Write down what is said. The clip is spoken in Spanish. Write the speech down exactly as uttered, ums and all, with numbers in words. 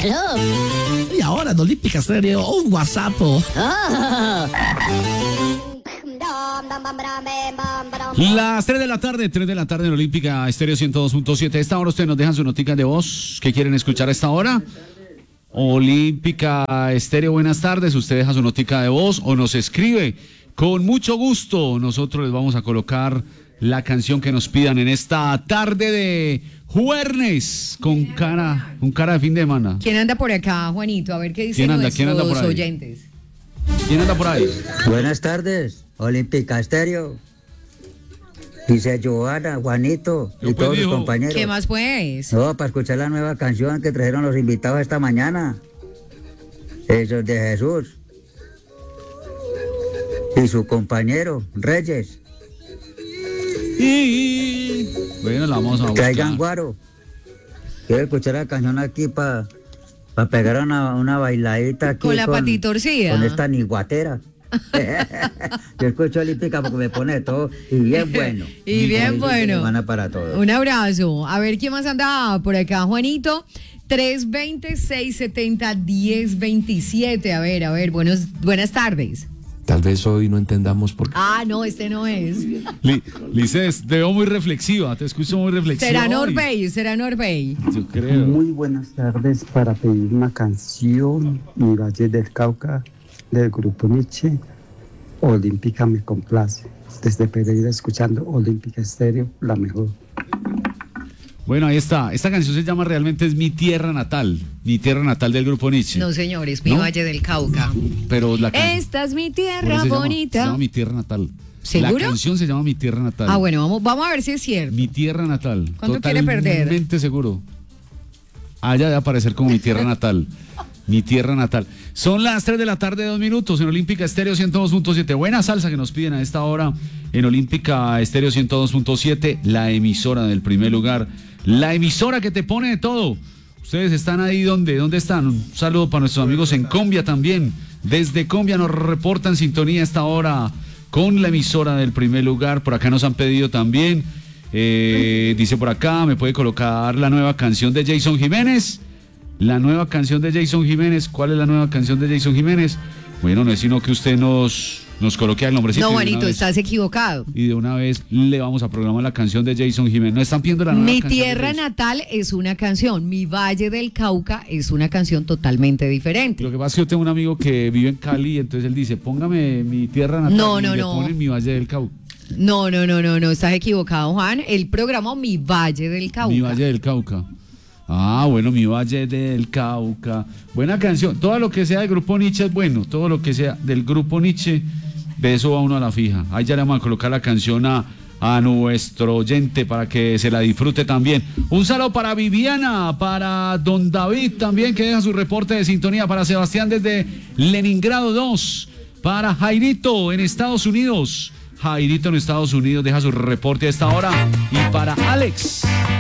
Aló. Y ahora en Olímpica Estéreo, un WhatsApp. Oh. Las tres de la tarde, tres de la tarde en Olímpica Estéreo ciento dos punto siete. A esta hora ustedes nos dejan su notica de voz. ¿Qué quieren escuchar a esta hora? Olímpica Estéreo, buenas tardes. Usted deja su notica de voz o nos escribe. Con mucho gusto, nosotros les vamos a colocar la canción que nos pidan en esta tarde de jueves con cara, con cara de fin de semana. ¿Quién anda por acá, Juanito? A ver qué dicen ¿Quién anda? nuestros ¿Quién anda por ahí? oyentes. ¿Quién anda por ahí? Buenas tardes, Olímpica Estéreo. Dice Joana, Juanito y Yo, pues, todos dijo. los compañeros. ¿Qué más pues? No, para escuchar la nueva canción que trajeron los invitados esta mañana. Eso es de Jesús. Y su compañero, Reyes. Y... Bueno, la vamos a buscar. Traigan guaro. Quiero escuchar la canción aquí para pa pegar una, una bailadita aquí. Con la patitorcida. Con esta niguatera. Yo escucho Olímpica porque me pone todo y bien bueno. Y bien bueno. Semana para todos. Un abrazo. A ver quién más anda por acá, Juanito. tres veinte, seiscientos setenta, diez veintisiete. A ver, a ver, buenos, buenas tardes. Tal vez hoy no entendamos por qué. Ah, no, este no es. Li, Lices, te veo muy reflexiva, te escucho muy reflexiva. Será hoy. Norbey, será Norbey. Yo creo. Muy buenas tardes para pedir una canción, Mi Valle del Cauca, del grupo Nietzsche. Olímpica me complace. Desde Pereira escuchando Olímpica Estéreo, la mejor. Bueno, ahí está. Esta canción se llama realmente es Mi Tierra Natal. Mi Tierra Natal del grupo Nietzsche. No, señores, Mi ¿No? Valle del Cauca. Pero la can... Esta es mi Por tierra eso se llama- bonita. Se llama Mi Tierra Natal. ¿Seguro? La canción se llama Mi Tierra Natal. Ah, bueno, vamos, vamos a ver si es cierto. Mi Tierra Natal. ¿Cuánto quiere perder? Totalmente seguro. Allá debe aparecer como Mi Tierra Natal. Mi Tierra Natal. Son las tres de la tarde, dos minutos en Olímpica Estéreo ciento dos punto siete. Buena salsa que nos piden a esta hora en Olímpica Estéreo ciento dos punto siete, la emisora del primer lugar. La emisora que te pone de todo. Ustedes están ahí, ¿dónde? ¿Dónde están? Un saludo para nuestros amigos en Combia también. Desde Combia nos reportan sintonía a esta hora con la emisora del primer lugar. Por acá nos han pedido también. Eh, dice por acá, ¿me puede colocar la nueva canción de Jason Jiménez? La nueva canción de Jason Jiménez. ¿Cuál es la nueva canción de Jason Jiménez? Bueno, no es sino que usted nos, nos coloque el nombrecito. No, y de una Juanito, vez- estás equivocado. Y de una vez le vamos a programar la canción de Jason Jiménez. No están pidiendo la nueva Mi canción de tierra Jason. natal es una canción, Mi Valle del Cauca es una canción totalmente diferente. Lo que pasa es que yo tengo un amigo que vive en Cali, entonces él dice, póngame Mi Tierra Natal. No, y no, le no. ponen Mi Valle del Cauca. No, no, no, no, no, estás equivocado, Juan. El programa Mi Valle del Cauca. Mi Valle del Cauca. Ah, bueno, Mi Valle del Cauca. Buena canción. Todo lo que sea del grupo Nietzsche es bueno. Todo lo que sea del grupo Nietzsche, de eso va uno a la fija. Ahí ya le vamos a colocar la canción a, a nuestro oyente para que se la disfrute también. Un saludo para Viviana, para Don David también, que deja su reporte de sintonía, para Sebastián desde Leningrado dos, para Jairito en Estados Unidos. Jairito en Estados Unidos deja su reporte a esta hora. Y para Alex